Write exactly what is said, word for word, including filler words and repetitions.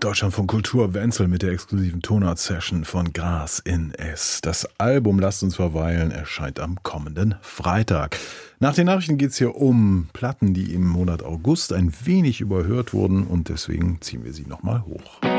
Deutschlandfunk Kultur Wenzel mit der exklusiven Tonart-Session von Gras in S. Das Album Lasst uns verweilen erscheint am kommenden Freitag. Nach den Nachrichten geht es hier um Platten, die im Monat August ein wenig überhört wurden und deswegen ziehen wir sie nochmal hoch.